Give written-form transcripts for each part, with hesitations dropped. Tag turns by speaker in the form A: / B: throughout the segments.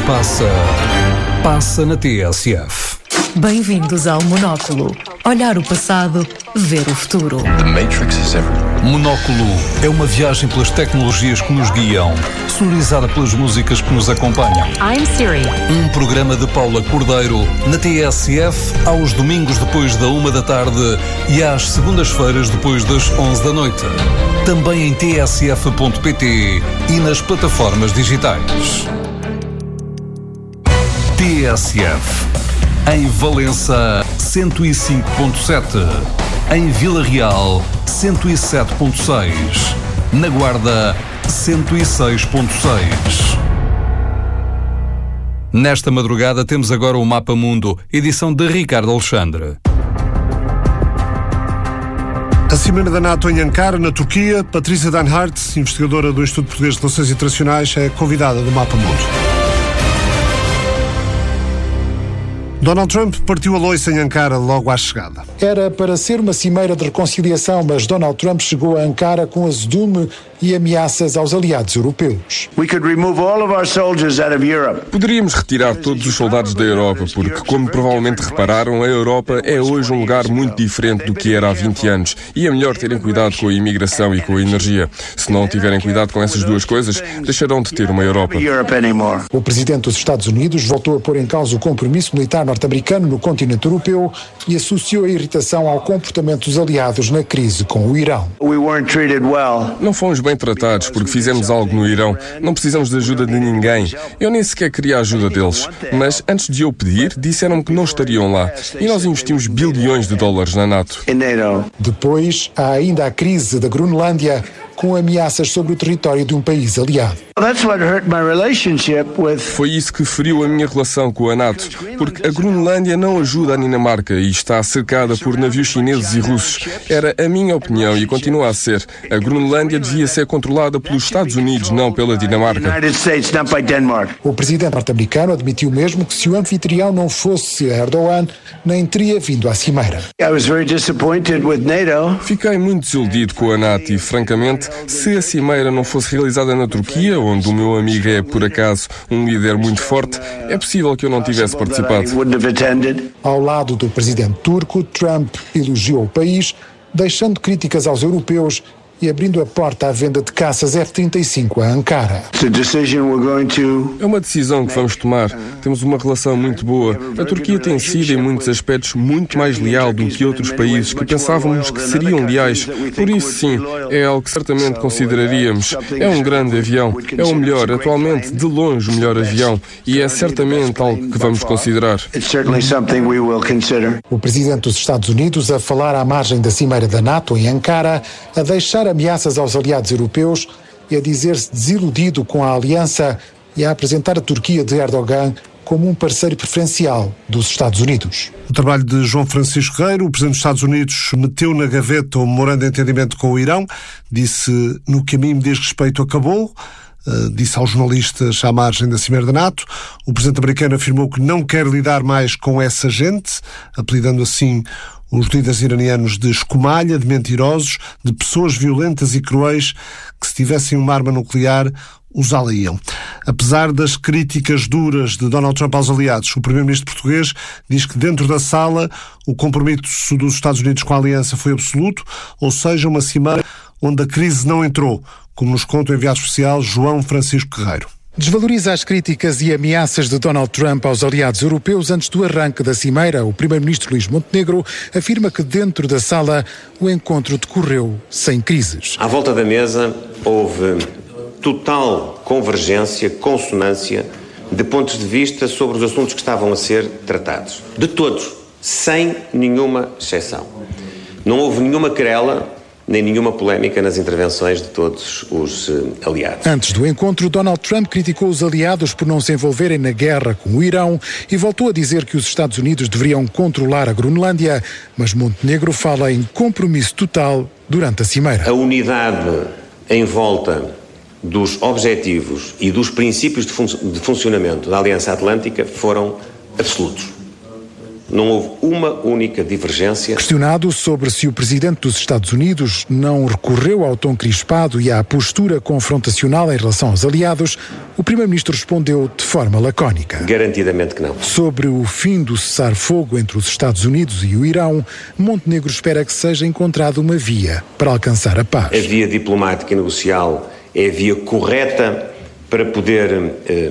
A: passa na TSF.
B: Bem-vindos ao Monóculo. Olhar o passado, ver o futuro.
C: The Matrix is everywhere.
A: Monóculo é uma viagem pelas tecnologias que nos guiam, sonorizada pelas músicas que nos acompanham.
B: I'm Siri.
A: Um programa de Paula Cordeiro na TSF aos domingos depois da 13h e às segundas-feiras depois das 23h. Também em tsf.pt e nas plataformas digitais. TSF. Em Valença, 105.7. Em Vila Real, 107.6. Na Guarda, 106.6. Nesta madrugada temos agora o Mapa Mundo, edição de Ricardo Alexandre.
D: A Cimeira da NATO em Ankara, na Turquia, Patrícia Danhart, investigadora do Instituto Português de Relações Internacionais, é convidada do Mapa Mundo. Donald Trump partiu a loiça em Ankara logo à chegada.
E: Era para ser uma cimeira de reconciliação, mas Donald Trump chegou a Ankara com azedume e ameaças aos aliados europeus.
F: Poderíamos retirar todos os soldados da Europa, porque, como provavelmente repararam, a Europa é hoje um lugar muito diferente do que era há 20 anos e é melhor terem cuidado com a imigração e com a energia. Se não tiverem cuidado com essas duas coisas, deixarão de ter uma Europa.
E: O presidente dos Estados Unidos voltou a pôr em causa o compromisso militar norte-americano no continente europeu e associou a irritação ao comportamento dos aliados na crise com o Irão.
F: Não fomos bem tratados porque fizemos algo no Irão. Não precisamos de ajuda de ninguém. Eu nem sequer queria a ajuda deles. Mas antes de eu pedir, disseram-me que não estariam lá. E nós investimos bilhões de dólares na NATO.
E: Depois, há ainda a crise da Groenlândia, com ameaças sobre o território de um país aliado.
F: Foi isso que feriu a minha relação com a NATO, porque a Groenlândia não ajuda a Dinamarca e está cercada por navios chineses e russos. Era a minha opinião e continua a ser. A Groenlândia devia ser controlada pelos Estados Unidos, não pela Dinamarca.
E: O presidente norte-americano admitiu mesmo que se o anfitrião não fosse Erdogan, nem teria vindo à cimeira.
F: Fiquei muito desiludido com a NATO e, francamente, se a cimeira não fosse realizada na Turquia, onde o meu amigo é, por acaso, um líder muito forte, é possível que eu não tivesse participado.
E: Ao lado do presidente turco, Trump elogiou o país, deixando críticas aos europeus e abrindo a porta à venda de caças F-35 a Ankara.
F: É uma decisão que vamos tomar. Temos uma relação muito boa. A Turquia tem sido, em muitos aspectos, muito mais leal do que outros países que pensávamos que seriam leais. Por isso, sim, é algo que certamente consideraríamos. É um grande avião. É o melhor, atualmente, de longe, o melhor avião. E é certamente algo que vamos considerar.
E: O presidente dos Estados Unidos a falar à margem da cimeira da NATO em Ankara, a deixar ameaças aos aliados europeus e a dizer-se desiludido com a aliança e a apresentar a Turquia de Erdogan como um parceiro preferencial dos Estados Unidos.
D: O trabalho de João Francisco Guerreiro, o presidente dos Estados Unidos, meteu na gaveta o memorando de entendimento com o Irão, disse no que a mim me diz respeito acabou, disse aos jornalistas à margem da Cimeira da NATO. O presidente americano afirmou que não quer lidar mais com essa gente, apelidando assim os líderes iranianos de escumalha, de mentirosos, de pessoas violentas e cruéis que, se tivessem uma arma nuclear, usá-la-iam. Apesar das críticas duras de Donald Trump aos aliados, o primeiro-ministro português diz que dentro da sala o compromisso dos Estados Unidos com a aliança foi absoluto, ou seja, uma cimeira onde a crise não entrou, como nos conta o enviado especial João Francisco Guerreiro.
E: Desvaloriza as críticas e ameaças de Donald Trump aos aliados europeus antes do arranque da cimeira. O primeiro-ministro Luís Montenegro afirma que dentro da sala o encontro decorreu sem crises.
G: À volta da mesa houve total convergência, consonância de pontos de vista sobre os assuntos que estavam a ser tratados. De todos, sem nenhuma exceção. Não houve nenhuma querela nem nenhuma polémica nas intervenções de todos os aliados.
E: Antes do encontro, Donald Trump criticou os aliados por não se envolverem na guerra com o Irão e voltou a dizer que os Estados Unidos deveriam controlar a Groenlândia, mas Montenegro fala em compromisso total durante a cimeira.
G: A unidade em volta dos objetivos e dos princípios de funcionamento da Aliança Atlântica foram absolutos. Não houve uma única divergência.
E: Questionado sobre se o presidente dos Estados Unidos não recorreu ao tom crispado e à postura confrontacional em relação aos aliados, o primeiro-ministro respondeu de forma lacónica.
G: Garantidamente que não.
E: Sobre o fim do cessar-fogo entre os Estados Unidos e o Irão, Montenegro espera que seja encontrada uma via para alcançar a paz.
G: A via diplomática e negocial é a via correta para poder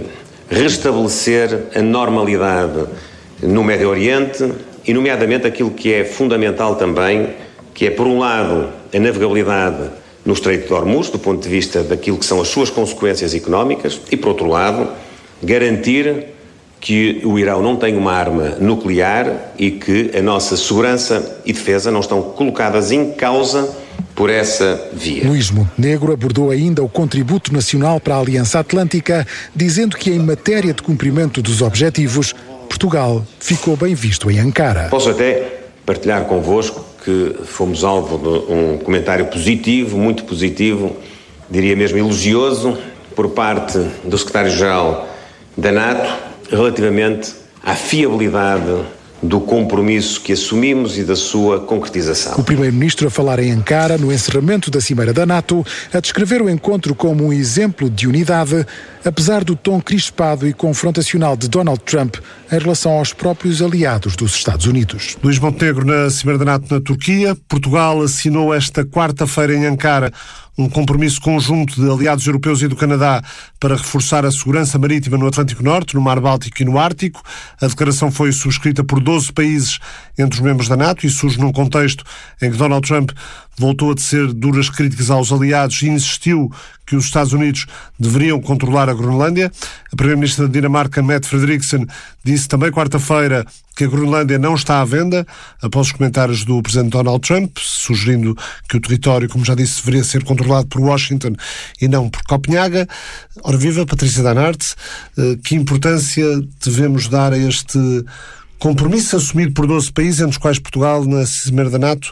G: restabelecer a normalidade no Médio Oriente e, nomeadamente, aquilo que é fundamental também, que é, por um lado, a navegabilidade no Estreito de Hormuz, do ponto de vista daquilo que são as suas consequências económicas, e, por outro lado, garantir que o Irão não tem uma arma nuclear e que a nossa segurança e defesa não estão colocadas em causa por essa via.
E: Luís Montenegro abordou ainda o contributo nacional para a Aliança Atlântica, dizendo que, em matéria de cumprimento dos objetivos, Portugal ficou bem visto em Ankara.
G: Posso até partilhar convosco que fomos alvo de um comentário positivo, muito positivo, diria mesmo elogioso, por parte do secretário-geral da NATO, relativamente à fiabilidade do compromisso que assumimos e da sua concretização.
E: O primeiro-ministro a falar em Ankara, no encerramento da Cimeira da NATO, a descrever o encontro como um exemplo de unidade, apesar do tom crispado e confrontacional de Donald Trump em relação aos próprios aliados dos Estados Unidos.
D: Luís Montenegro na Cimeira da NATO na Turquia. Portugal assinou esta quarta-feira em Ankara um compromisso conjunto de aliados europeus e do Canadá para reforçar a segurança marítima no Atlântico Norte, no Mar Báltico e no Ártico. A declaração foi subscrita por 12 países entre os membros da NATO e surge num contexto em que Donald Trump voltou a tecer duras críticas aos aliados e insistiu que os Estados Unidos deveriam controlar a Groenlândia. A primeira-ministra da Dinamarca, Mette Frederiksen, disse também quarta-feira que a Groenlândia não está à venda, após os comentários do presidente Donald Trump, sugerindo que o território, como já disse, deveria ser controlado por Washington e não por Copenhaga. Ora viva, Patrícia Danarte, que importância devemos dar a este compromisso assumido por 12 países, entre os quais Portugal, na Cimeira da NATO,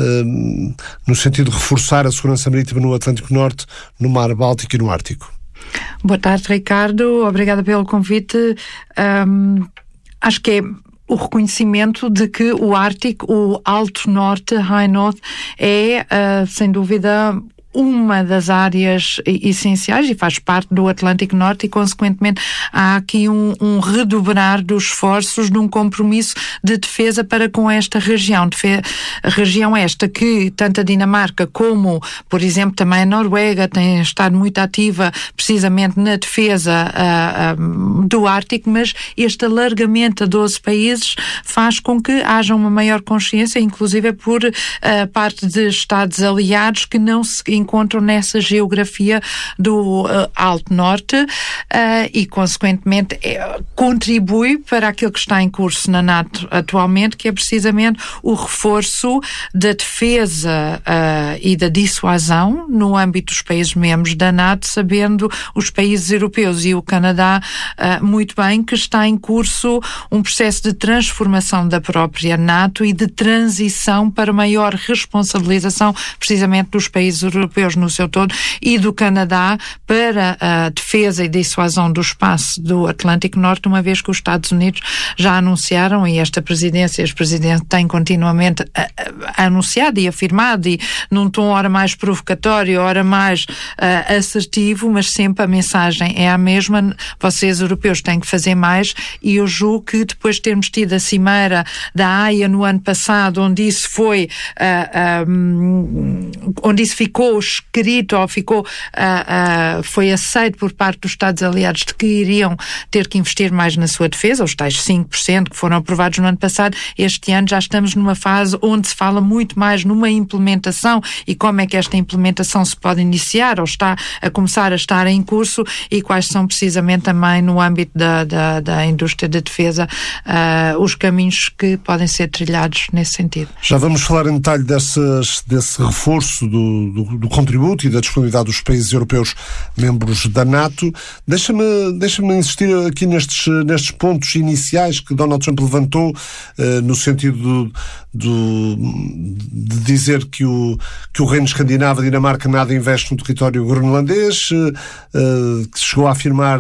D: no sentido de reforçar a segurança marítima no Atlântico Norte, no Mar Báltico e no Ártico?
C: Boa tarde, Ricardo. Obrigada pelo convite. Acho que é o reconhecimento de que o Ártico, o Alto Norte, High North, é, sem dúvida, uma das áreas essenciais e faz parte do Atlântico Norte e, consequentemente, há aqui um redobrar dos esforços de um compromisso de defesa para com esta região. A região esta que tanto a Dinamarca como, por exemplo, também a Noruega tem estado muito ativa precisamente na defesa do Ártico, mas este alargamento a 12 países faz com que haja uma maior consciência, inclusive por parte de Estados aliados que não se encontram nessa geografia do Alto Norte e, consequentemente, contribui para aquilo que está em curso na NATO atualmente, que é precisamente o reforço da defesa e da dissuasão no âmbito dos países membros da NATO, sabendo os países europeus e o Canadá muito bem que está em curso um processo de transformação da própria NATO e de transição para maior responsabilização precisamente dos países europeus no seu todo e do Canadá para a defesa e dissuasão do espaço do Atlântico Norte, uma vez que os Estados Unidos já anunciaram, e esta presidência, este presidente tem continuamente anunciado e afirmado, e num tom ora mais provocatório, ora mais assertivo, mas sempre a mensagem é a mesma: vocês europeus têm que fazer mais. E eu julgo que depois de termos tido a Cimeira da Haia no ano passado, onde isso foi onde isso ficou escrito ou foi aceito por parte dos Estados aliados de que iriam ter que investir mais na sua defesa, os tais 5% que foram aprovados no ano passado. Este ano já estamos numa fase onde se fala muito mais numa implementação e como é que esta implementação se pode iniciar ou está a começar a estar em curso, e quais são precisamente também no âmbito da indústria de defesa os caminhos que podem ser trilhados nesse sentido.
D: Já vamos falar em detalhe desse reforço do contributo e da disponibilidade dos países europeus membros da NATO. Deixa-me insistir aqui nestes pontos iniciais que Donald Trump levantou, no sentido de dizer que o reino escandinavo, a Dinamarca, nada investe no território groenlandês, que chegou a afirmar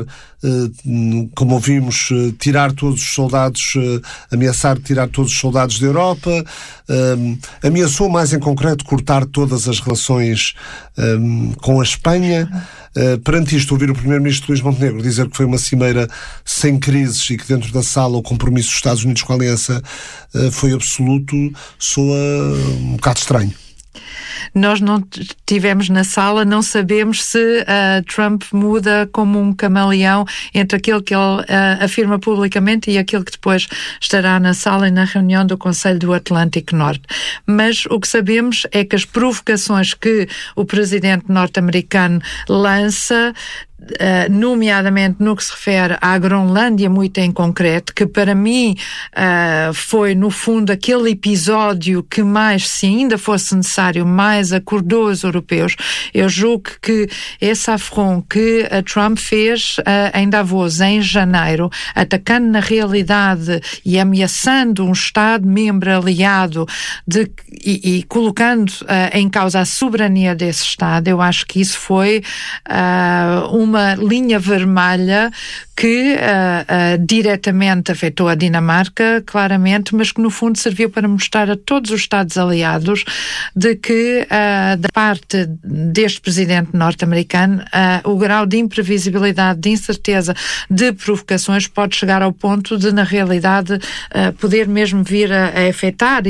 D: como ouvimos, tirar todos os soldados, ameaçar tirar todos os soldados da Europa, ameaçou mais em concreto cortar todas as relações com a Espanha. Perante isto, ouvir o Primeiro-Ministro Luís Montenegro dizer que foi uma cimeira sem crises e que dentro da sala o compromisso dos Estados Unidos com a Aliança foi absoluto, soa um bocado estranho.
C: Nós não estivemos na sala, não sabemos se Trump muda como um camaleão entre aquilo que ele afirma publicamente e aquilo que depois estará na sala e na reunião do Conselho do Atlântico Norte. Mas o que sabemos é que as provocações que o presidente norte-americano lança, nomeadamente no que se refere à Groenlândia, muito em concreto, que para mim foi no fundo aquele episódio que mais, se ainda fosse necessário, mais acordou os europeus. Eu julgo que esse affront que a Trump fez em Davos em janeiro, atacando na realidade e ameaçando um Estado-membro aliado e colocando em causa a soberania desse Estado, eu acho que isso foi uma linha vermelha que diretamente afetou a Dinamarca, claramente, mas que no fundo serviu para mostrar a todos os Estados aliados de que, da parte deste presidente norte-americano, o grau de imprevisibilidade, de incerteza, de provocações pode chegar ao ponto de, na realidade, poder mesmo vir a afetar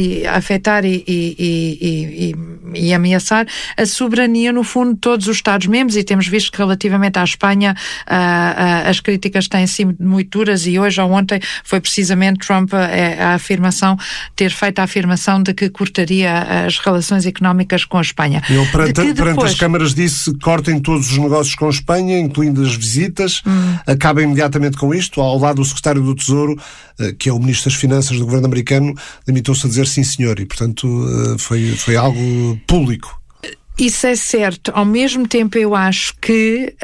C: e ameaçar a soberania, no fundo, de todos os Estados-membros, e temos visto que relativamente à Espanha as críticas têm sido muito duras, e hoje ou ontem foi precisamente Trump ter feito a afirmação de que cortaria as relações económicas com a Espanha.
D: Ele perante as câmaras disse: cortem todos os negócios com a Espanha, incluindo as visitas, acaba imediatamente com isto, ao lado do secretário do Tesouro, que é o ministro das Finanças do governo americano, limitou-se a dizer sim senhor, e portanto foi algo público.
C: Isso é certo. Ao mesmo tempo, eu acho que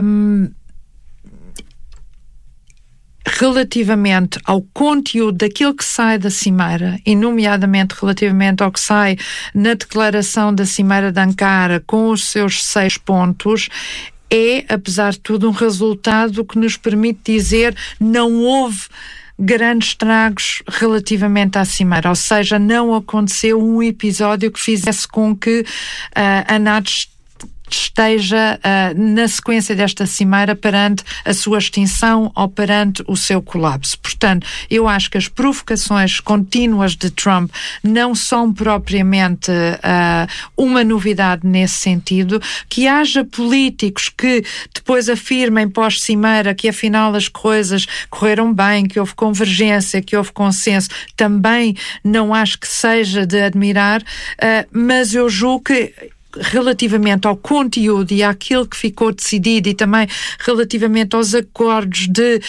C: relativamente ao conteúdo daquilo que sai da Cimeira, e nomeadamente relativamente ao que sai na declaração da Cimeira de Ankara com os seus 6 pontos, é, apesar de tudo, um resultado que nos permite dizer não houve grandes estragos relativamente à Cimeira, ou seja, não aconteceu um episódio que fizesse com que a NATO esteja na sequência desta cimeira perante a sua extinção ou perante o seu colapso. Portanto, eu acho que as provocações contínuas de Trump não são propriamente uma novidade nesse sentido. Que haja políticos que depois afirmem pós-cimeira que afinal as coisas correram bem, que houve convergência, que houve consenso, também não acho que seja de admirar, mas eu julgo que relativamente ao conteúdo e àquilo que ficou decidido, e também relativamente aos acordos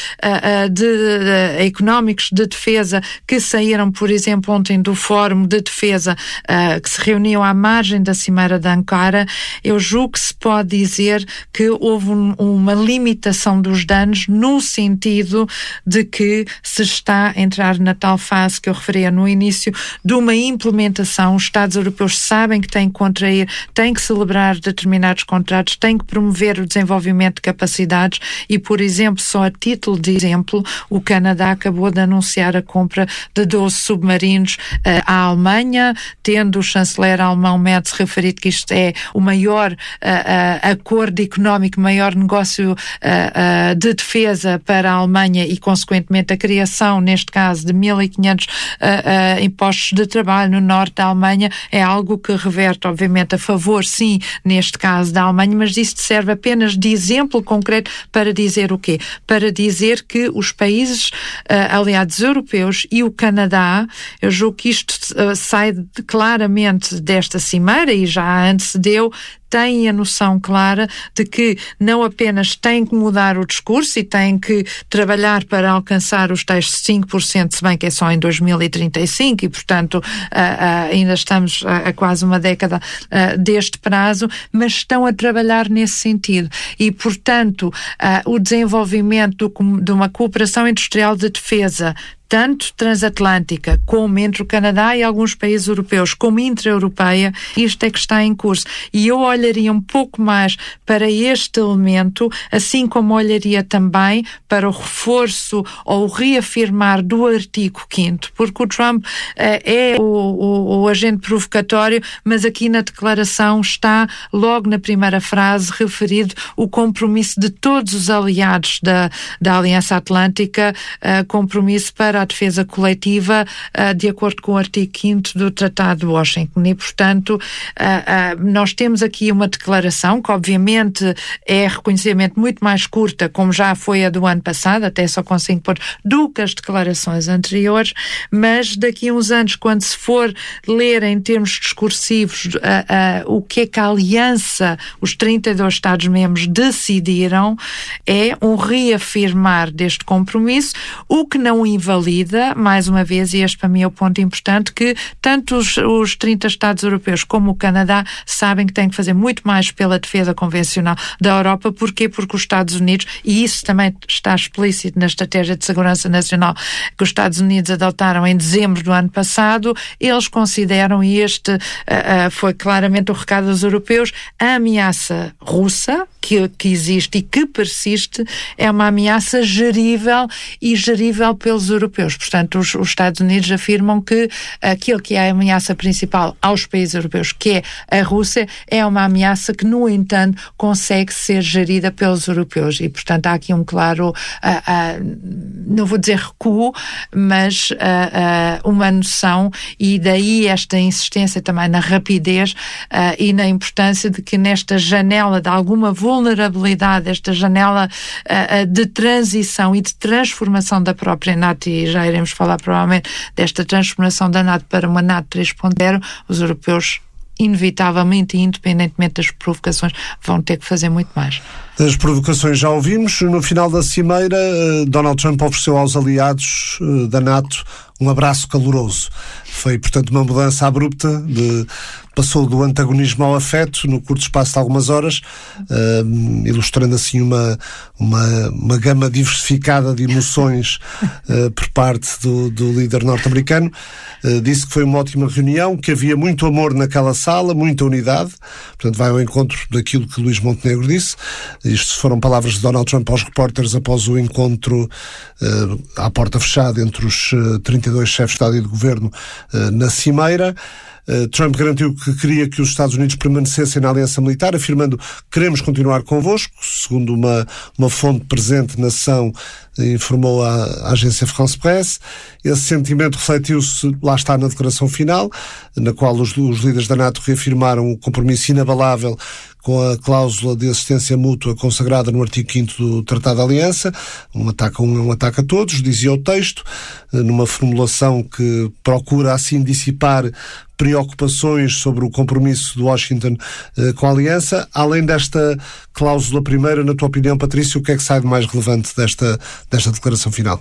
C: económicos de defesa que saíram, por exemplo, ontem do Fórum de Defesa que se reuniu à margem da Cimeira de Ankara, eu julgo que se pode dizer que houve uma limitação dos danos, no sentido de que se está a entrar na tal fase que eu referia no início, de uma implementação. Os Estados europeus sabem que têm que contrair, têm que celebrar determinados contratos, têm que promover o desenvolvimento de capacidades e, por exemplo, só a título de exemplo, o Canadá acabou de anunciar a compra de 12 submarinos à Alemanha, tendo o chanceler alemão Merz referido que isto é o maior acordo económico, maior negócio de defesa para a Alemanha e, consequentemente, a criação, neste caso, de 1.500 impostos de trabalho no norte da Alemanha é algo que reverte, obviamente, a favor, sim, neste caso da Alemanha, mas isto serve apenas de exemplo concreto para dizer o quê? Para dizer que os países aliados europeus e o Canadá, eu julgo que isto sai claramente desta cimeira e já antecedeu, têm a noção clara de que não apenas têm que mudar o discurso e têm que trabalhar para alcançar os tais 5%, se bem que é só em 2035 e, portanto, ainda estamos a quase uma década deste prazo, mas estão a trabalhar nesse sentido. E, portanto, o desenvolvimento de uma cooperação industrial de defesa tanto transatlântica, como entre o Canadá e alguns países europeus, como intra-europeia, isto é que está em curso. E eu olharia um pouco mais para este elemento, assim como olharia também para o reforço ou o reafirmar do artigo 5º, porque o Trump é o agente provocatório, mas aqui na declaração está, logo na primeira frase, referido o compromisso de todos os aliados da Aliança Atlântica, compromisso para a defesa coletiva, de acordo com o artigo 5º do Tratado de Washington. E, portanto, nós temos aqui uma declaração que, obviamente, é reconhecimento muito mais curta, como já foi a do ano passado, até só com 5 pontos, do que as declarações anteriores, mas daqui a uns anos, quando se for ler em termos discursivos o que é que a Aliança, os 32 Estados-membros decidiram, é um reafirmar deste compromisso, o que não invalida, mais uma vez, e este para mim é o ponto importante, que tanto os 30 Estados europeus como o Canadá sabem que têm que fazer muito mais pela defesa convencional da Europa. Porquê? Porque os Estados Unidos, e isso também está explícito na Estratégia de Segurança Nacional que os Estados Unidos adotaram em dezembro do ano passado, eles consideram, e este foi claramente o recado dos europeus, a ameaça russa, que existe e que persiste, é uma ameaça gerível e gerível pelos europeus. Portanto, os Estados Unidos afirmam que aquilo que é a ameaça principal aos países europeus, que é a Rússia, é uma ameaça que, no entanto, consegue ser gerida pelos europeus. E, portanto, há aqui um claro, não vou dizer recuo, mas uma noção, e daí esta insistência também na rapidez e na importância de que nesta janela de alguma vulnerabilidade, esta janela de transição e de transformação da própria NATO, e já iremos falar provavelmente desta transformação da NATO para uma NATO 3.0, os europeus inevitavelmente e independentemente das provocações vão ter que fazer muito mais.
D: As provocações já ouvimos. No final da cimeira, Donald Trump ofereceu aos aliados da NATO um abraço caloroso. Foi, portanto, uma mudança abrupta, passou do antagonismo ao afeto no curto espaço de algumas horas, ilustrando assim uma gama diversificada de emoções por parte do líder norte-americano. Disse que foi uma ótima reunião, que havia muito amor naquela sala, muita unidade. Portanto, vai ao encontro daquilo que Luís Montenegro disse. Isto foram palavras de Donald Trump aos repórteres após o encontro à porta fechada entre os 32 chefes de Estado e de Governo na Cimeira. Trump garantiu que queria que os Estados Unidos permanecessem na aliança militar, afirmando: queremos continuar convosco, segundo uma fonte presente na sessão, informou a agência France Presse. Esse sentimento refletiu-se, lá está, na declaração final, na qual os líderes da NATO reafirmaram o compromisso inabalável com a cláusula de assistência mútua consagrada no artigo 5º do Tratado de Aliança. Um ataque a um é um ataque a todos, dizia o texto, numa formulação que procura assim dissipar preocupações sobre o compromisso de Washington com a Aliança. Além desta cláusula primeira, na tua opinião, Patrícia, o que é que sai de mais relevante desta declaração final?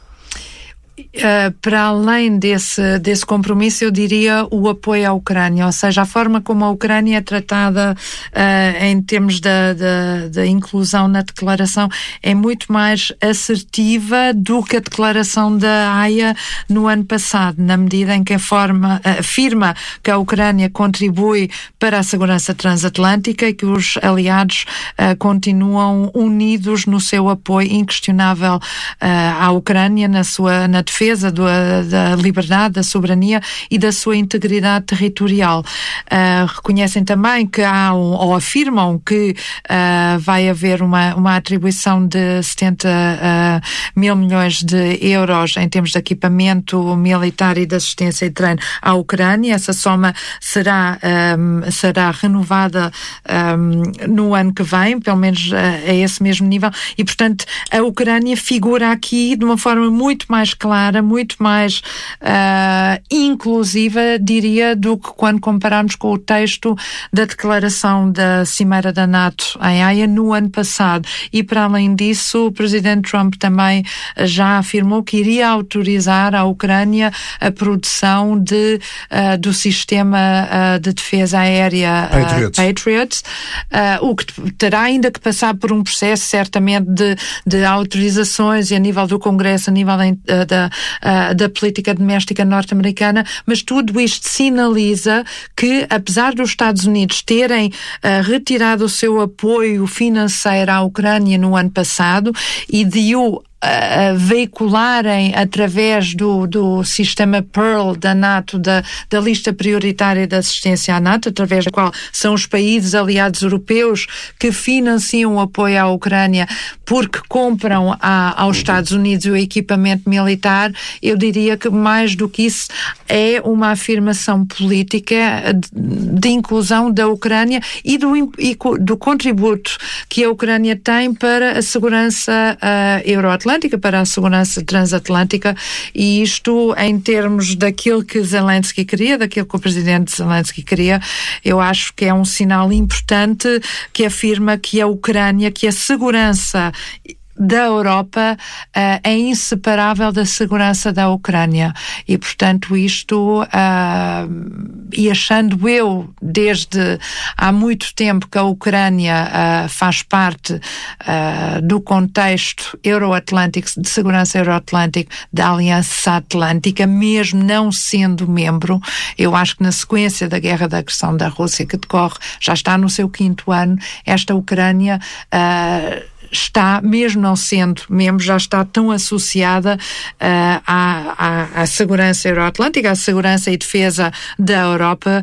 C: Para além desse compromisso, eu diria o apoio à Ucrânia, ou seja, a forma como a Ucrânia é tratada em termos da inclusão na declaração é muito mais assertiva do que a declaração da Haia no ano passado, na medida em que afirma que a Ucrânia contribui para a segurança transatlântica e que os aliados continuam unidos no seu apoio inquestionável à Ucrânia na defesa da liberdade, da soberania e da sua integridade territorial. Reconhecem também que ou afirmam que vai haver uma atribuição de 70 mil milhões de euros em termos de equipamento militar e de assistência e treino à Ucrânia. Essa soma será renovada no ano que vem, pelo menos a esse mesmo nível, e portanto a Ucrânia figura aqui de uma forma muito mais clara, muito mais inclusiva, diria, do que quando compararmos com o texto da declaração da Cimeira da NATO em Haia no ano passado. E para além disso, o presidente Trump também já afirmou que iria autorizar à Ucrânia a produção do sistema de defesa aérea Patriot, o que terá ainda que passar por um processo certamente de autorizações, e a nível do Congresso, a nível da política doméstica norte-americana, mas tudo isto sinaliza que, apesar dos Estados Unidos terem retirado o seu apoio financeiro à Ucrânia no ano passado e de o veicularem através do sistema Pearl da NATO, da lista prioritária de assistência à NATO, através da qual são os países aliados europeus que financiam o apoio à Ucrânia porque compram aos Estados Unidos o equipamento militar. Eu diria que mais do que isso é uma afirmação política de inclusão da Ucrânia e do contributo que a Ucrânia tem para a segurança euroatlântica, para a segurança transatlântica, e isto em termos daquilo que Zelensky queria, daquilo que o presidente Zelensky queria, eu acho que é um sinal importante que afirma que a Ucrânia, que a segurança da Europa é inseparável da segurança da Ucrânia e, portanto, isto e achando eu desde há muito tempo que a Ucrânia faz parte do contexto euroatlântico, de segurança euroatlântico da Aliança Atlântica, mesmo não sendo membro, eu acho que na sequência da guerra da agressão da Rússia que decorre, já está no seu 5º ano, esta Ucrânia está, mesmo não sendo membro, já está tão associada à segurança euroatlântica, à segurança e defesa da Europa,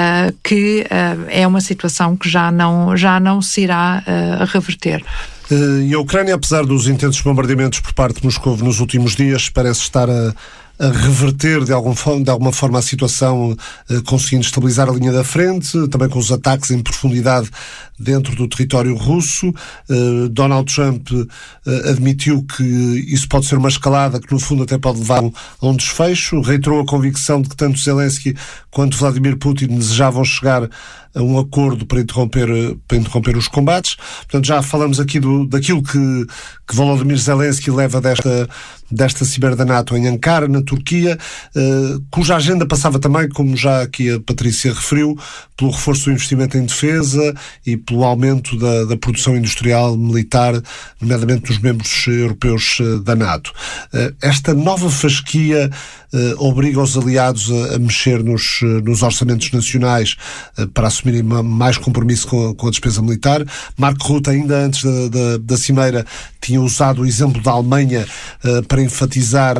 C: que é uma situação que já não se irá reverter.
D: E a Ucrânia, apesar dos intensos bombardeamentos por parte de Moscou nos últimos dias, parece estar a reverter de alguma forma a situação, conseguindo estabilizar a linha da frente, também com os ataques em profundidade dentro do território russo. Donald Trump admitiu que isso pode ser uma escalada que no fundo até pode levar a um desfecho, reiterou a convicção de que tanto Zelensky quanto Vladimir Putin desejavam chegar a um acordo para interromper os combates. Portanto, já falamos aqui daquilo que Volodymyr Zelensky leva desta cimeira da NATO em Ankara, na Turquia, cuja agenda passava também, como já aqui a Patrícia referiu, pelo reforço do investimento em defesa e pelo aumento da produção industrial militar, nomeadamente dos membros europeus da NATO. Esta nova fasquia obriga os aliados a mexer nos orçamentos nacionais para assumirem mais compromisso com a despesa militar. Mark Rutte, ainda antes da cimeira, tinha usado o exemplo da Alemanha para enfatizar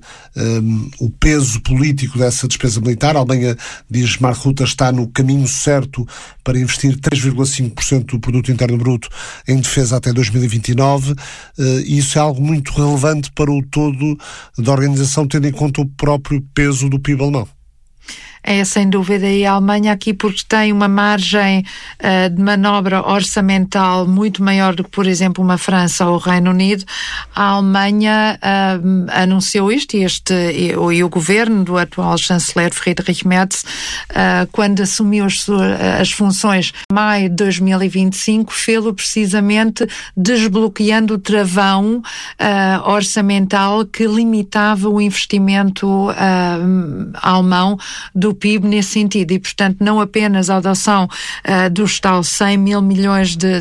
D: o peso político dessa despesa militar. A Alemanha, diz Mark Rutte, está no caminho certo para investir 3,5% do produto interno bruto em defesa até 2029, e isso é algo muito relevante para o todo da organização, tendo em conta o próprio peso do PIB alemão.
C: É sem dúvida, e a Alemanha aqui porque tem uma margem de manobra orçamental muito maior do que, por exemplo, uma França ou o Reino Unido. A Alemanha anunciou isto e o governo do atual chanceler Friedrich Merz, quando assumiu as funções em maio de 2025, fê-lo precisamente desbloqueando o travão orçamental que limitava o investimento alemão do PIB nesse sentido, e portanto não apenas a adoção dos tal 100 mil milhões de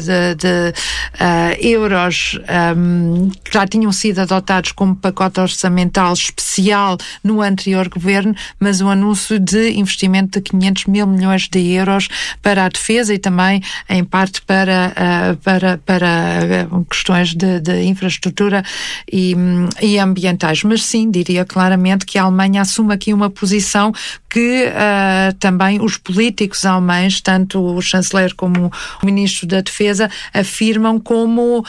C: euros que já tinham sido adotados como pacote orçamental especial no anterior governo, mas o anúncio de investimento de 500 mil milhões de euros para a defesa e também em parte para questões de infraestrutura e ambientais. Mas sim, diria claramente que a Alemanha assume aqui uma posição que também os políticos alemães, tanto o chanceler como o ministro da Defesa, afirmam como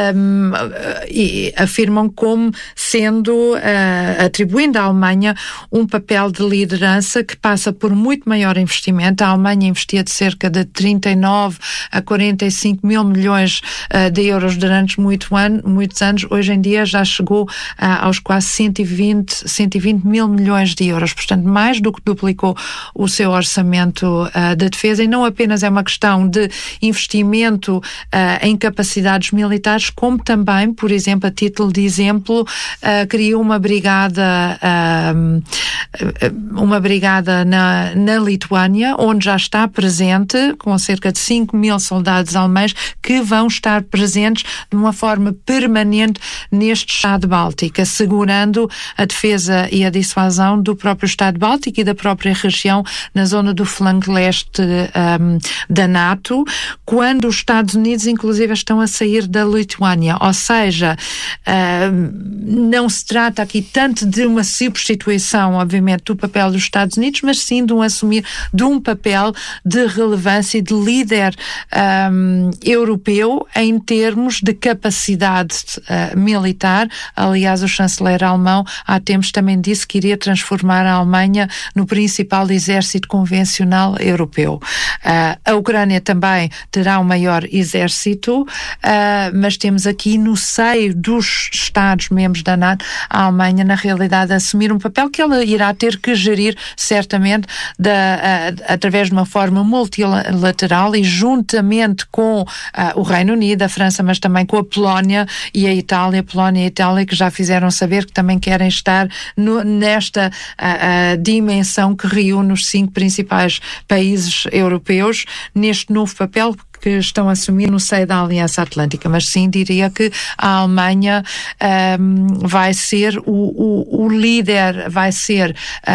C: sendo, atribuindo à Alemanha um papel de liderança que passa por muito maior investimento. A Alemanha investia de cerca de 39 a 45 mil milhões de euros durante muitos anos. Hoje em dia já chegou aos quase 120 mil milhões de euros. Portanto, mais do que duplicou o seu orçamento da defesa, e não apenas é uma questão de investimento em capacidades militares, como também, por exemplo, a título de exemplo, criou uma brigada na Lituânia, onde já está presente, com cerca de 5.000 soldados alemães que vão estar presentes de uma forma permanente neste Estado Báltico, assegurando a defesa e a dissuasão do próprio Estado Báltico e da própria região na zona do flanco leste da NATO, quando os Estados Unidos inclusive estão a sair da Lituânia. Ou seja, não se trata aqui tanto de uma substituição, obviamente, do papel dos Estados Unidos, mas sim de um assumir de um papel de relevância e de líder europeu em termos de capacidade militar. Aliás, o chanceler alemão há tempos também disse que iria transformar a Alemanha no principal exército convencional europeu. A Ucrânia também terá o maior exército, mas temos aqui no seio dos Estados-membros da NATO a Alemanha, na realidade, a assumir um papel que ela irá ter que gerir certamente através de uma forma multilateral e juntamente com o Reino Unido, a França, mas também com a Polónia e a Itália. Polónia e Itália que já fizeram saber que também querem estar nesta dimensão que reúne os 5 principais países europeus neste novo papel que estão a assumir no seio da Aliança Atlântica. Mas sim, diria que a Alemanha vai ser o líder, vai ser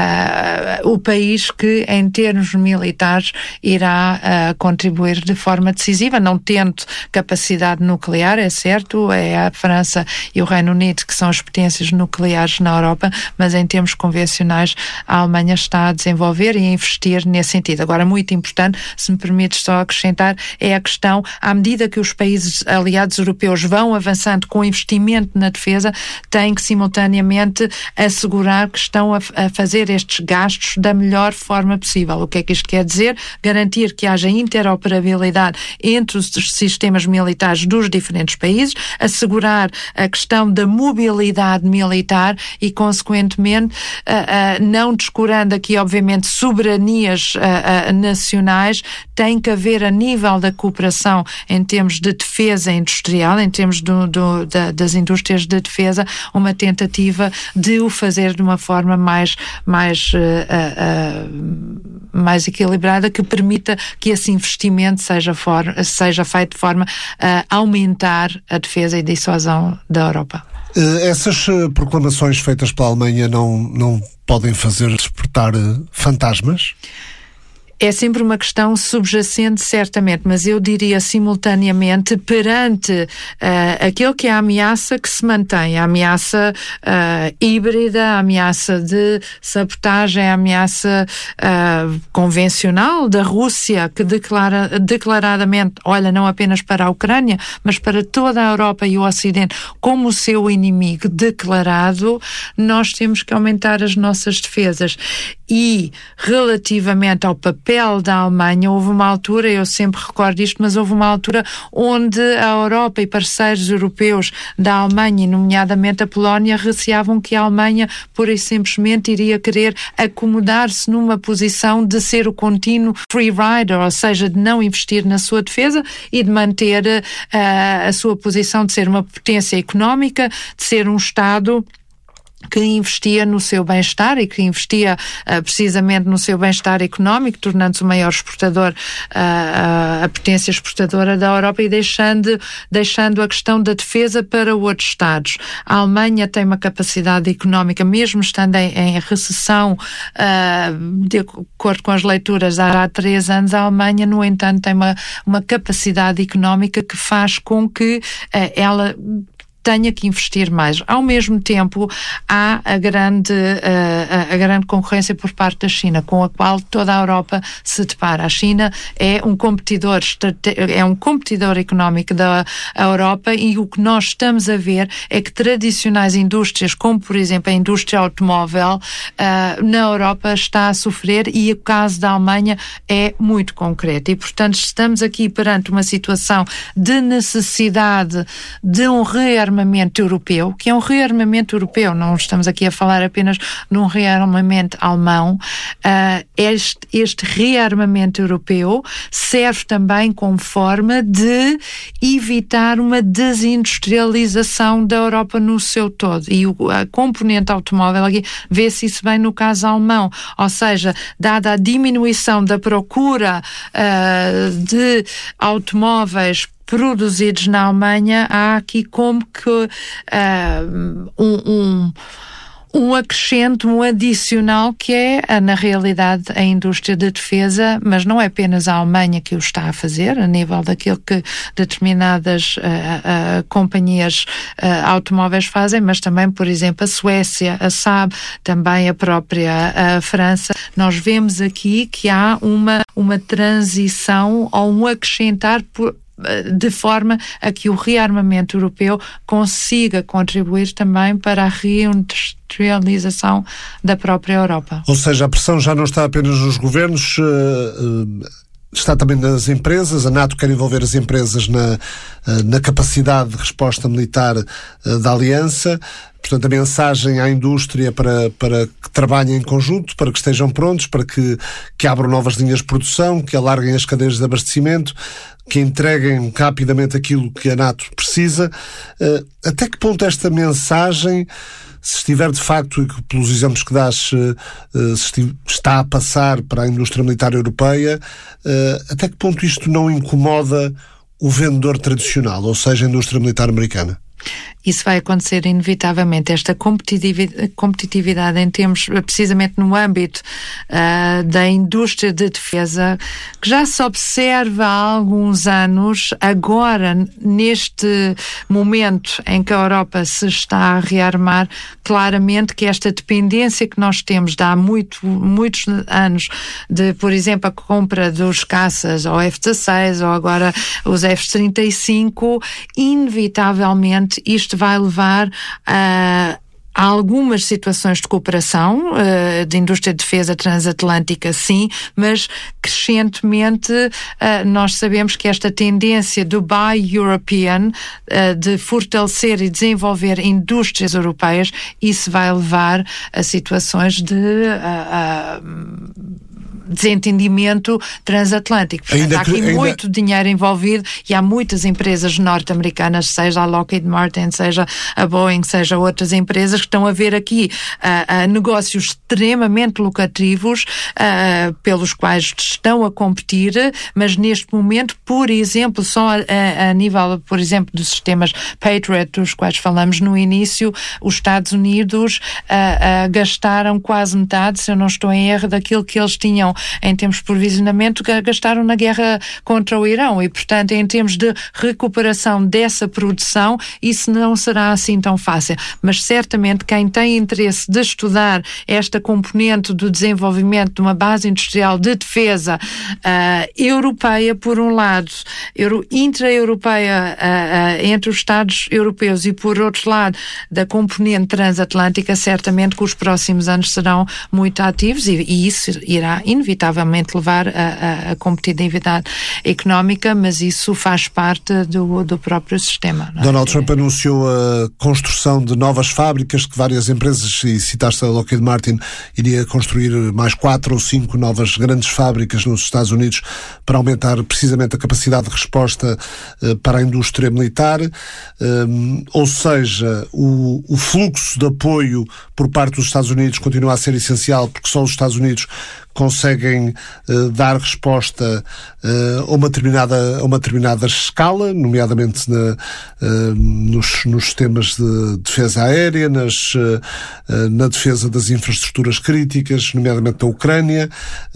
C: o país que, em termos militares, irá contribuir de forma decisiva, não tendo capacidade nuclear, é certo, é a França e o Reino Unido que são as potências nucleares na Europa, mas em termos convencionais a Alemanha está a desenvolver e a investir nesse sentido. Agora, muito importante, se me permites só acrescentar, é a questão, à medida que os países aliados europeus vão avançando com investimento na defesa, têm que simultaneamente assegurar que estão a fazer estes gastos da melhor forma possível. O que é que isto quer dizer? Garantir que haja interoperabilidade entre os sistemas militares dos diferentes países, assegurar a questão da mobilidade militar e, consequentemente, não descurando aqui, obviamente, soberanias nacionais, tem que haver a nível da cooperação em termos de defesa industrial, em termos das indústrias de defesa, uma tentativa de o fazer de uma forma mais equilibrada, que permita que esse investimento seja feito de forma a aumentar a defesa e dissuasão da Europa.
D: Essas proclamações feitas pela Alemanha não podem fazer despertar fantasmas?
C: É sempre uma questão subjacente, certamente, mas eu diria simultaneamente, perante aquilo que é a ameaça que se mantém, a ameaça híbrida, a ameaça de sabotagem, a ameaça convencional da Rússia, que declaradamente olha não apenas para a Ucrânia, mas para toda a Europa e o Ocidente como o seu inimigo declarado, nós temos que aumentar as nossas defesas. E, relativamente ao papel da Alemanha, houve uma altura, eu sempre recordo isto, mas houve uma altura onde a Europa e parceiros europeus da Alemanha, nomeadamente a Polónia, receavam que a Alemanha, pura e simplesmente, iria querer acomodar-se numa posição de ser o contínuo free rider, ou seja, de não investir na sua defesa e de manter a sua posição de ser uma potência económica, de ser um Estado que investia no seu bem-estar e que investia precisamente no seu bem-estar económico, tornando-se o maior exportador, a potência exportadora da Europa, e deixando a questão da defesa para outros Estados. A Alemanha tem uma capacidade económica, mesmo estando em recessão, de acordo com as leituras há 3 anos, a Alemanha, no entanto, tem uma capacidade económica que faz com que ela tenha que investir mais. Ao mesmo tempo, há a grande concorrência por parte da China, com a qual toda a Europa se depara. A China é um competidor económico da Europa, e o que nós estamos a ver é que tradicionais indústrias, como por exemplo a indústria automóvel, na Europa está a sofrer, e o caso da Alemanha é muito concreto. E, portanto, estamos aqui perante uma situação de necessidade de um rearmamento rearmamento europeu, que é um rearmamento europeu, não estamos aqui a falar apenas de um rearmamento alemão. Este rearmamento europeu serve também como forma de evitar uma desindustrialização da Europa no seu todo. E a componente automóvel, aqui vê-se isso bem no caso alemão, ou seja, dada a diminuição da procura de automóveis produzidos na Alemanha, há aqui como que um acrescento, um adicional, que é, na realidade, a indústria de defesa, mas não é apenas a Alemanha que o está a fazer, a nível daquilo que determinadas companhias automóveis fazem, mas também, por exemplo, a Suécia, a Saab, também a própria França. Nós vemos aqui que há uma transição ou um acrescentar de forma a que o rearmamento europeu consiga contribuir também para a reindustrialização da própria Europa.
D: Ou seja, a pressão já não está apenas nos governos, está também nas empresas. A NATO quer envolver as empresas na capacidade de resposta militar da aliança. Portanto, a mensagem à indústria para que trabalhem em conjunto, para que estejam prontos, para que abram novas linhas de produção, que alarguem as cadeias de abastecimento, que entreguem rapidamente aquilo que a NATO precisa. Até que ponto esta mensagem, se estiver de facto, pelos exemplos que dás, está a passar para a indústria militar europeia, até que ponto isto não incomoda o vendedor tradicional, ou seja, a indústria militar americana?
C: Isso vai acontecer inevitavelmente. Esta competitividade em termos, precisamente no âmbito da indústria de defesa, que já se observa há alguns anos, agora, neste momento em que a Europa se está a rearmar, claramente que esta dependência que nós temos de há muitos anos de, por exemplo, a compra dos caças ou F-16 ou agora os F-35, inevitavelmente isto vai levar a algumas situações de cooperação de indústria de defesa transatlântica, sim, mas crescentemente nós sabemos que esta tendência do Buy European, de fortalecer e desenvolver indústrias europeias, isso vai levar a situações de desentendimento transatlântico. Portanto, há aqui muito dinheiro envolvido e há muitas empresas norte-americanas, seja a Lockheed Martin, seja a Boeing, seja outras empresas, que estão a ver aqui negócios extremamente lucrativos pelos quais estão a competir, mas neste momento, por exemplo, só a nível, por exemplo, dos sistemas Patriot, dos quais falamos no início, os Estados Unidos gastaram quase metade, se eu não estou em erro, daquilo que eles tinham em termos de provisionamento, gastaram na guerra contra o Irão e, portanto, em termos de recuperação dessa produção, isso não será assim tão fácil. Mas certamente quem tem interesse de estudar esta componente do desenvolvimento de uma base industrial de defesa europeia, por um lado, intra-europeia entre os Estados europeus e, por outro lado, da componente transatlântica, certamente que os próximos anos serão muito ativos e isso irá inevitavelmente levar a competitividade económica, mas isso faz parte do próprio sistema. Não é?
D: Donald Trump anunciou a construção de novas fábricas, que várias empresas, e citaste a Lockheed Martin, iria construir mais 4 ou 5 novas grandes fábricas nos Estados Unidos para aumentar precisamente a capacidade de resposta para a indústria militar. Ou seja, o fluxo de apoio por parte dos Estados Unidos continua a ser essencial, porque só os Estados Unidos conseguem dar resposta a uma determinada escala, nomeadamente nos sistemas de defesa aérea, na defesa das infraestruturas críticas, nomeadamente da Ucrânia.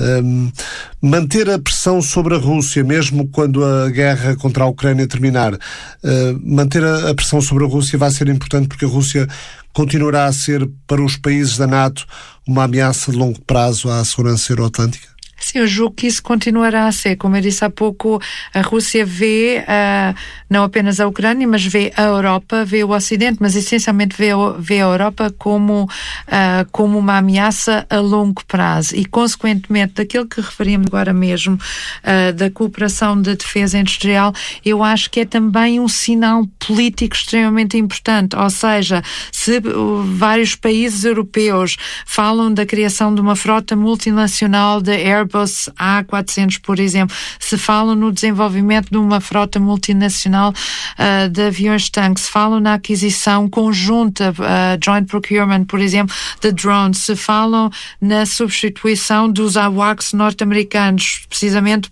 D: Manter a pressão sobre a Rússia, mesmo quando a guerra contra a Ucrânia terminar, manter a pressão sobre a Rússia vai ser importante, porque a Rússia continuará a ser, para os países da NATO, uma ameaça de longo prazo à segurança euroatlântica?
C: Sim, eu julgo que isso continuará a ser. Como eu disse há pouco, a Rússia vê não apenas a Ucrânia, mas vê a Europa, vê o Ocidente, mas essencialmente vê a Europa como uma ameaça a longo prazo. E, consequentemente, daquilo que referimos agora mesmo, da cooperação de defesa industrial, eu acho que é também um sinal político extremamente importante. Ou seja, se vários países europeus falam da criação de uma frota multinacional de Airbus A400, por exemplo, se falam no desenvolvimento de uma frota multinacional de aviões-tanque, se falam na aquisição conjunta, joint procurement, por exemplo, de drones, se falam na substituição dos AWACS norte-americanos, precisamente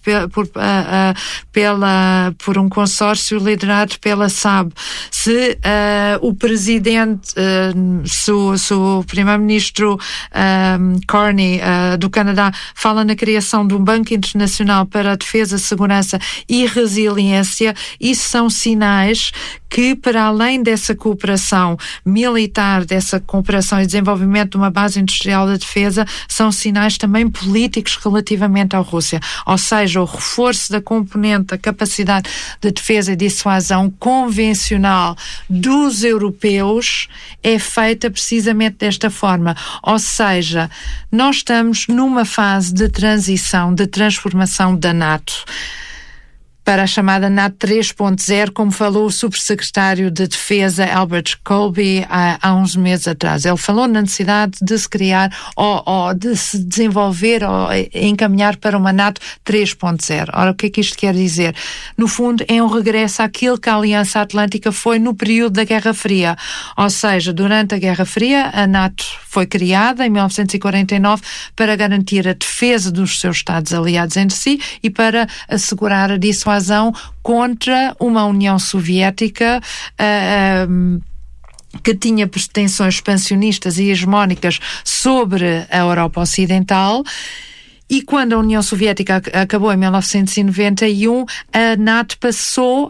C: por um consórcio liderado pela Saab, se o presidente, se o primeiro-ministro Carney do Canadá fala na criação de um banco internacional para a defesa, segurança e resiliência, isso são sinais que, para além dessa cooperação militar, dessa cooperação e desenvolvimento de uma base industrial da defesa, são sinais também políticos relativamente à Rússia. Ou seja, o reforço da componente da capacidade de defesa e dissuasão convencional dos europeus é feita precisamente desta forma. Ou seja, nós estamos numa fase de transição, de transformação da NATO para a chamada NATO 3.0, como falou o subsecretário de Defesa Albert Colby há uns meses atrás. Ele falou na necessidade de se criar ou de se desenvolver ou encaminhar para uma NATO 3.0. Ora, o que é que isto quer dizer? No fundo, é um regresso àquilo que a Aliança Atlântica foi no período da Guerra Fria. Ou seja, durante a Guerra Fria, a NATO foi criada em 1949 para garantir a defesa dos seus Estados aliados entre si e para assegurar a dissuasão contra uma União Soviética que tinha pretensões expansionistas e hegemónicas sobre a Europa Ocidental. E quando a União Soviética acabou em 1991, a NATO passou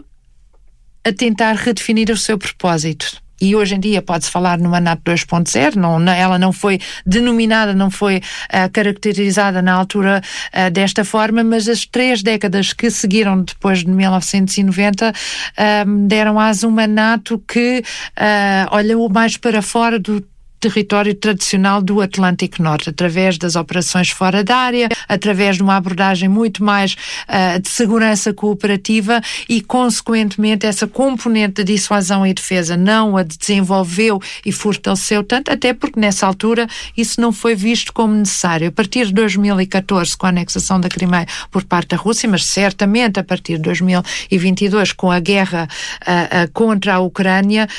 C: a tentar redefinir o seu propósito. E hoje em dia pode-se falar numa NATO 2.0, ela não foi denominada, não foi caracterizada na altura desta forma, mas as 3 décadas que seguiram depois de 1990 deram asa a uma NATO que olhou mais para fora do território tradicional do Atlântico Norte, através das operações fora da área, através de uma abordagem muito mais de segurança cooperativa e, consequentemente, essa componente de dissuasão e defesa não a desenvolveu e fortaleceu tanto, até porque nessa altura isso não foi visto como necessário. A partir de 2014, com a anexação da Crimeia por parte da Rússia, mas certamente a partir de 2022, com a guerra contra a Ucrânia,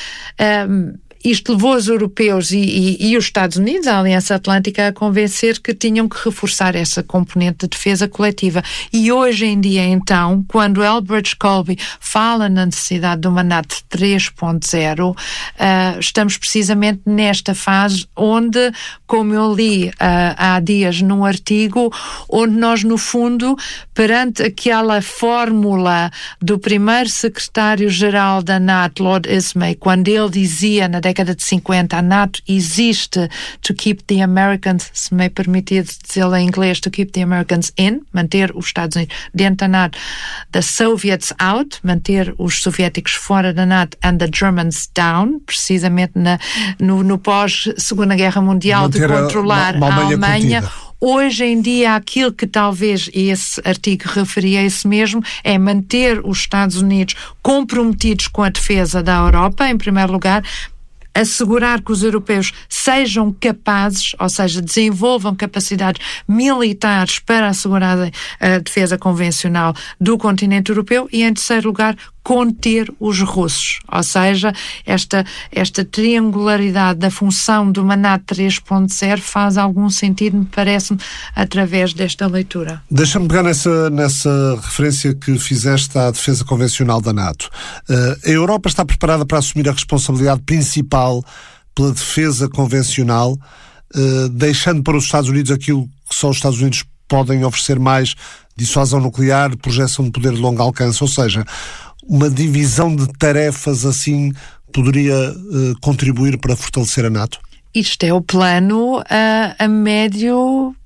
C: isto levou os europeus e os Estados Unidos, a Aliança Atlântica, a convencer que tinham que reforçar essa componente de defesa coletiva. E hoje em dia, então, quando Albert Colby fala na necessidade de uma NATO 3.0, estamos precisamente nesta fase onde, como eu li há dias num artigo, onde nós, no fundo, perante aquela fórmula do primeiro secretário-geral da NATO, Lord Ismay, quando ele dizia na década de 50, a NATO existe to keep the Americans, se me é permitido dizê-lo em inglês, to keep the Americans in, manter os Estados Unidos dentro da NATO, the Soviets out, manter os soviéticos fora da NATO, and the Germans down, precisamente no pós-Segunda Guerra Mundial, manter de controlar a Alemanha. Contida. Hoje em dia, aquilo que talvez esse artigo referia a isso mesmo é manter os Estados Unidos comprometidos com a defesa da Europa, em primeiro lugar, assegurar que os europeus sejam capazes, ou seja, desenvolvam capacidades militares para assegurar a defesa convencional do continente europeu e, em terceiro lugar, conter os russos. Ou seja, esta triangularidade da função de uma NATO 3.0 faz algum sentido, me parece-me, através desta leitura.
D: Deixa-me pegar nessa referência que fizeste à defesa convencional da NATO. A Europa está preparada para assumir a responsabilidade principal pela defesa convencional, deixando para os Estados Unidos aquilo que só os Estados Unidos podem oferecer mais: dissuasão nuclear, projeção de poder de longo alcance, ou seja, uma divisão de tarefas assim poderia contribuir para fortalecer a NATO?
C: Isto é o plano a médio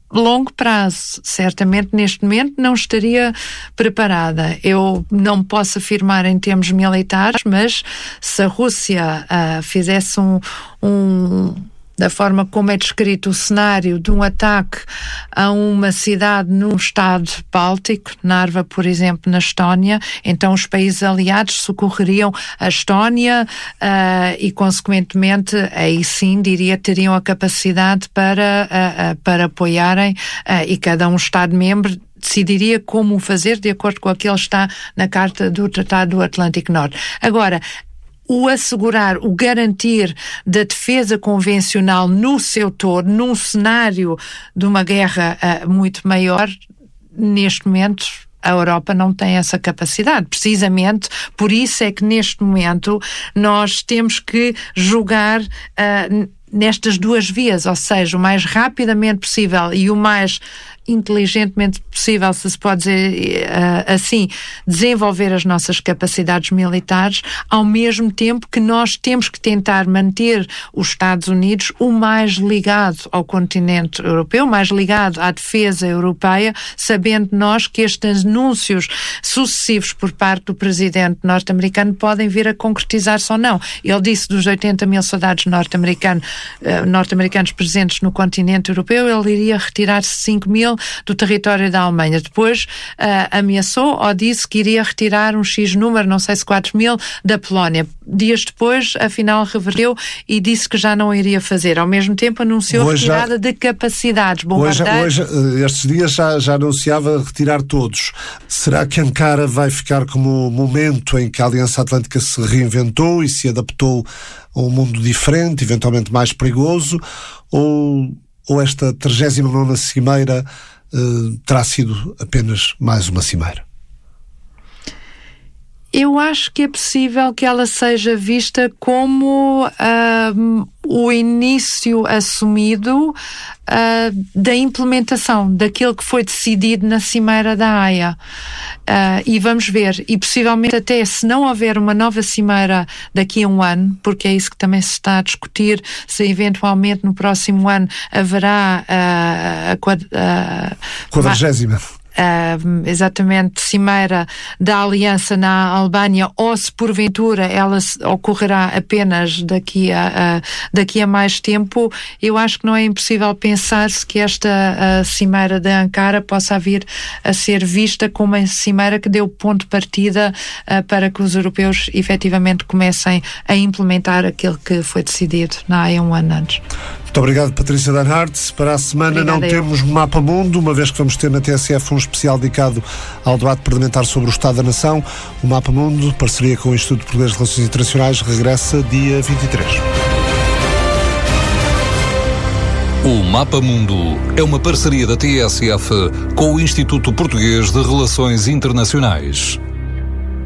C: longo prazo. Certamente neste momento não estaria preparada. Eu não posso afirmar em termos militares, mas se a Rússia fizesse da forma como é descrito o cenário de um ataque a uma cidade num estado báltico, Narva, por exemplo, na Estónia, então os países aliados socorreriam a Estónia e, consequentemente, aí sim, teriam a capacidade para apoiarem e cada um Estado-membro decidiria como o fazer de acordo com aquilo que está na Carta do Tratado do Atlântico Norte. Agora, o assegurar, o garantir da defesa convencional no seu todo, num cenário de uma guerra muito maior, neste momento a Europa não tem essa capacidade. Precisamente por isso é que neste momento nós temos que jogar nestas duas vias, ou seja, o mais rapidamente possível e o mais inteligentemente possível, se pode dizer assim, desenvolver as nossas capacidades militares, ao mesmo tempo que nós temos que tentar manter os Estados Unidos o mais ligado ao continente europeu, mais ligado à defesa europeia, sabendo nós que estes anúncios sucessivos por parte do presidente norte-americano podem vir a concretizar-se ou não. Ele disse dos 80 mil soldados norte-americanos presentes no continente europeu, ele iria retirar-se 5 mil do território da Alemanha. Depois ameaçou ou disse que iria retirar um X número, não sei se 4 mil, da Polónia. Dias depois, afinal, reverteu e disse que já não iria fazer. Ao mesmo tempo, anunciou retirada de capacidades.
D: Hoje, estes dias já anunciava retirar todos. Será que Ankara vai ficar como o momento em que a Aliança Atlântica se reinventou e se adaptou a um mundo diferente, eventualmente mais perigoso, ou esta 39ª cimeira terá sido apenas mais uma cimeira?
C: Eu acho que é possível que ela seja vista como o início assumido da implementação daquilo que foi decidido na Cimeira da Haia. E vamos ver, e possivelmente até se não houver uma nova cimeira daqui a um ano, porque é isso que também se está a discutir, se eventualmente no próximo ano haverá a
D: 40ª.
C: Exatamente, cimeira da Aliança na Albânia, ou se porventura ela ocorrerá apenas daqui a mais tempo, eu acho que não é impossível pensar-se que esta cimeira de Ankara possa vir a ser vista como uma cimeira que deu ponto de partida para que os europeus efetivamente comecem a implementar aquilo que foi decidido na AIA um ano antes.
D: Muito obrigado, Patrícia Danhart. Para a semana não temos Mapa Mundo, uma vez que vamos ter na TSF um especial dedicado ao debate parlamentar sobre o Estado da Nação. O Mapa Mundo, parceria com o Instituto Português de Relações Internacionais, regressa dia 23.
A: O Mapa Mundo é uma parceria da TSF com o Instituto Português de Relações Internacionais.